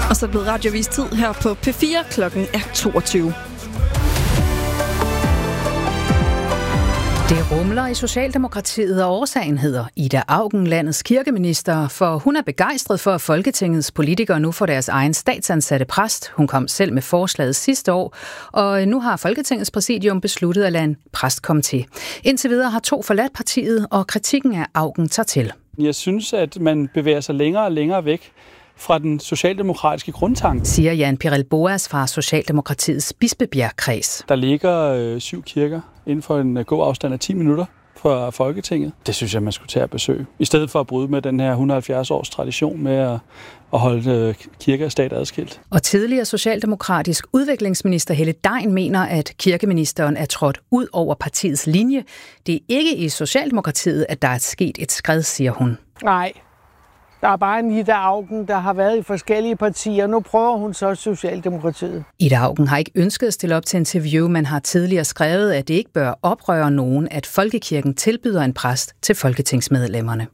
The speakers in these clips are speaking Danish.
Og så er det blevet radiovis tid her på P4. Klokken er 22. Det rumler i Socialdemokratiet, og årsagen hedder Ida Auken, landets kirkeminister, for hun er begejstret for, at Folketingets politikere nu får deres egen statsansatte præst. Hun kom selv med forslaget sidste år, og nu har Folketingets præsidium besluttet at lade en præst komme til. Indtil videre har 2 forladt partiet, og kritikken af Auken tager til. Jeg synes, at man bevæger sig længere og længere væk fra den socialdemokratiske grundtanke, siger Jan Pirel Boas fra Socialdemokratiets Bispebjergkreds. Der ligger 7 kirker inden for en god afstand af 10 minutter fra Folketinget. Det synes jeg, man skulle tage at besøge. I stedet for at bryde med den her 170 års tradition med at holde kirke og stat adskilt. Og tidligere socialdemokratisk udviklingsminister Helle Degn mener, at kirkeministeren er trådt ud over partiets linje. Det er ikke i Socialdemokratiet, at der er sket et skred, siger hun. Nej. Der er bare en Ida Auken, der har været i forskellige partier. Nu prøver hun så Socialdemokratiet. Ida Auken har ikke ønsket at stille op til interview, men har tidligere skrevet, at det ikke bør oprøre nogen, at Folkekirken tilbyder en præst til folketingsmedlemmerne.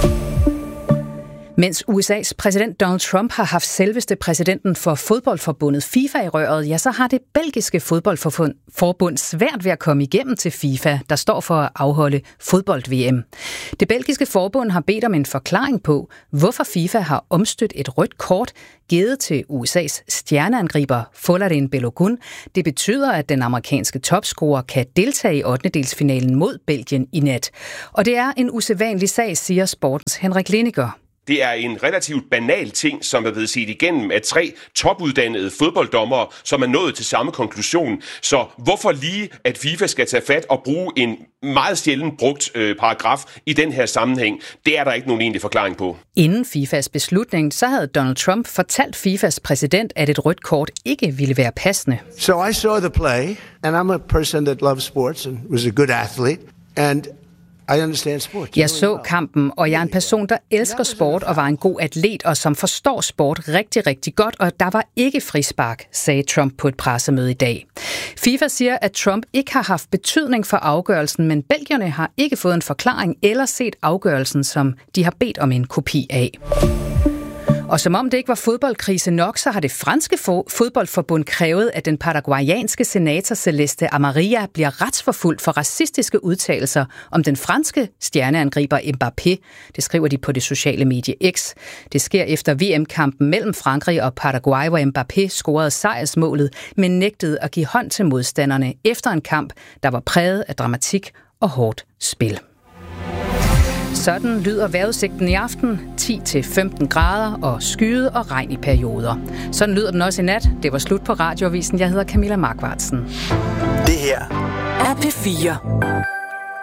Mens USA's præsident Donald Trump har haft selveste præsidenten for fodboldforbundet FIFA i røret, ja, så har det belgiske fodboldforbund svært ved at komme igennem til FIFA, der står for at afholde fodbold-VM. Det belgiske forbund har bedt om en forklaring på, hvorfor FIFA har omstødt et rødt kort givet til USA's stjerneangriber Folarin Balogun. Det betyder, at den amerikanske topscorer kan deltage i 8. mod Belgien i nat. Og det er en usædvanlig sag, siger sportens Henrik Liniger. Det er en relativt banal ting, som er blevet set igennem af 3 topuddannede fodbolddommere, som er nået til samme konklusion. Så hvorfor lige, at FIFA skal tage fat og bruge en meget sjældent brugt paragraf i den her sammenhæng, det er der ikke nogen egentlig forklaring på. Inden FIFAs beslutning, så havde Donald Trump fortalt FIFAs præsident, at et rødt kort ikke ville være passende. So I saw the play, and I'm a person that loves sports and was a good athlete, and jeg så kampen, og jeg er en person, der elsker sport og var en god atlet, og som forstår sport rigtig, rigtig godt, og der var ikke frispark, sagde Trump på et pressemøde i dag. FIFA siger, at Trump ikke har haft betydning for afgørelsen, men belgierne har ikke fået en forklaring eller set afgørelsen, som de har bedt om en kopi af. Og som om det ikke var fodboldkrise nok, så har det franske fodboldforbund krævet, at den paraguayanske senator Celeste Amaria bliver retsforfulgt for racistiske udtalelser om den franske stjerneangriber Mbappé. Det skriver de på det sociale medie X. Det sker efter VM-kampen mellem Frankrig og Paraguay, hvor Mbappé scorede sejrsmålet, men nægtede at give hånd til modstanderne efter en kamp, der var præget af dramatik og hårdt spil. Sådan lyder vejrudsigten i aften. 10-15 grader og skyde og regn i perioder. Sådan lyder den også i nat. Det var slut på Radioavisen. Jeg hedder Camilla Markvartsen. Det her er P4.